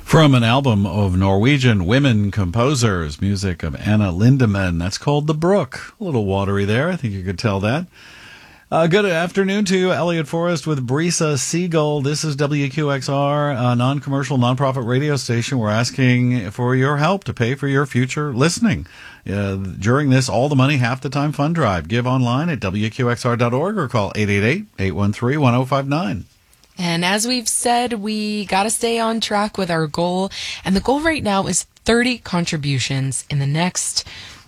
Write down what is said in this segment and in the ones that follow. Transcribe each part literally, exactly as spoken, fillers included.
From an album of Norwegian women composers, music of Anna Lindemann. That's called The Brook. A little watery there. I think you could tell that. Uh, good afternoon to you, Elliot Forrest with Brisa Siegel. This is W Q X R, a non-commercial, non-profit radio station. We're asking for your help to pay for your future listening. Uh, during this All the Money, Half the Time fund drive. Give online at W Q X R dot org or call eight eight eight, eight one three, one oh five nine. And as we've said, we got to stay on track with our goal. And the goal right now is thirty contributions in the next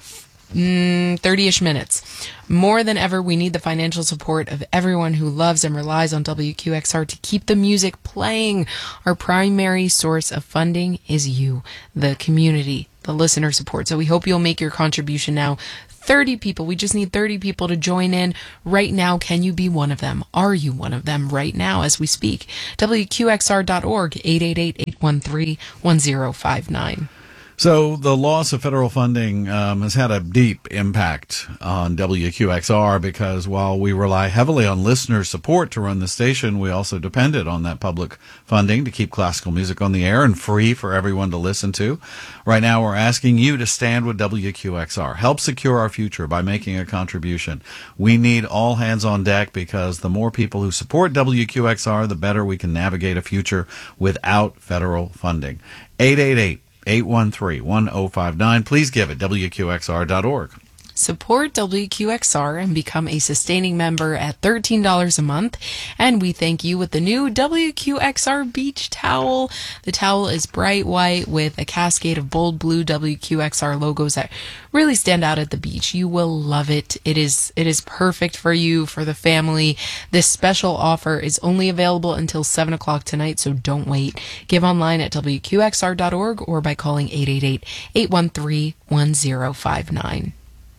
mm, thirty-ish minutes. More than ever, we need the financial support of everyone who loves and relies on W Q X R to keep the music playing. Our primary source of funding is you, the community, the listener support. So we hope you'll make your contribution now. thirty people. We just need thirty people to join in right now. Can you be one of them? Are you one of them right now as we speak? W Q X R dot org, eight eight eight, eight one three, one oh five nine. So the loss of federal funding um, has had a deep impact on W Q X R because while we rely heavily on listener support to run the station, we also depended on that public funding to keep classical music on the air and free for everyone to listen to. Right now, we're asking you to stand with W Q X R. Help secure our future by making a contribution. We need all hands on deck because the more people who support W Q X R, the better we can navigate a future without federal funding. eight eight eight, eight one three, one oh five nine. Please give at W Q X R dot org. Support W Q X R and become a sustaining member at thirteen dollars a month. And we thank you with the new W Q X R beach towel. The towel is bright white with a cascade of bold blue W Q X R logos that really stand out at the beach. You will love it. It is it is perfect for you, for the family. This special offer is only available until seven o'clock tonight, so don't wait. Give online at W Q X R dot org or by calling eight eight eight, eight one three, one oh five nine.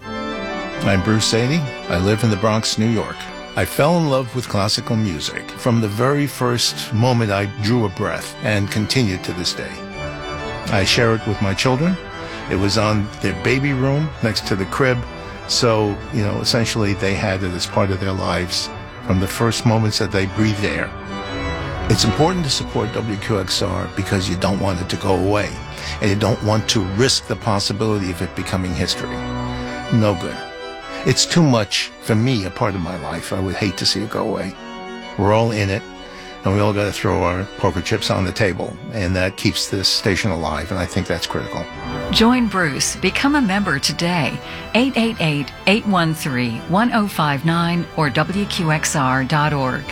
I'm Bruce Sadie. I live in the Bronx, New York. I fell in love with classical music from the very first moment I drew a breath and continued to this day. I share it with my children. It was on their baby room next to the crib. So, you know, essentially they had it as part of their lives from the first moments that they breathed air. It's important to support W Q X R because you don't want it to go away and you don't want to risk the possibility of it becoming history. No good. It's too much, for me, a part of my life. I would hate to see it go away. We're all in it, and we all got to throw our poker chips on the table, and that keeps this station alive, and I think that's critical. Join Bruce. Become a member today. eight eight eight, eight one three, one oh five nine or W Q X R dot org.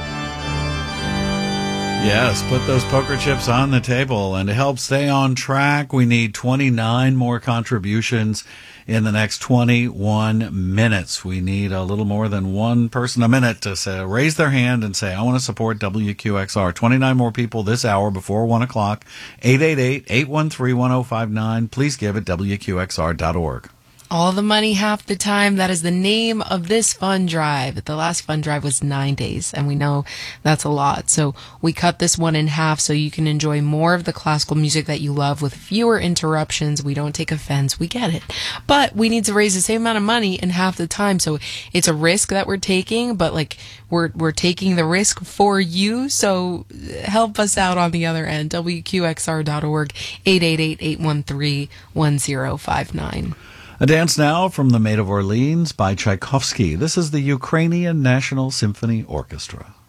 Yes, put those poker chips on the table. And to help stay on track, we need twenty-nine more contributions in the next twenty-one minutes. We need a little more than one person a minute to say, raise their hand and say, I want to support W Q X R. twenty-nine more people this hour before one o'clock. eight eight eight, eight one three, one oh five nine. Please give at W Q X R dot org. All the money, half the time. That is the name of this fund drive. The last fund drive was nine days, and we know that's a lot. So we cut this one in half so you can enjoy more of the classical music that you love with fewer interruptions. We don't take offense. We get it. But we need to raise the same amount of money in half the time. So it's a risk that we're taking, but like we're we're taking the risk for you. So help us out on the other end. W Q X R dot org, eight eight eight, eight one three, one oh five nine. A dance now from the Maid of Orleans by Tchaikovsky. This is the Ukrainian National Symphony Orchestra.